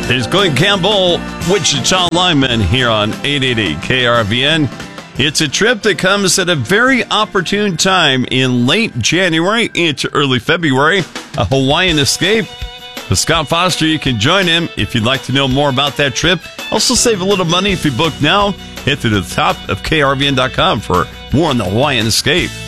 It's Glenn Campbell, Wichita lineman here on 880 KRVN. It's a trip that comes at a very opportune time in late January into early February, a Hawaiian escape. With Scott Foster, you can join him if you'd like to know more about that trip. Also save a little money if you book now. Head to the top of KRVN.com for more on the Hawaiian escape.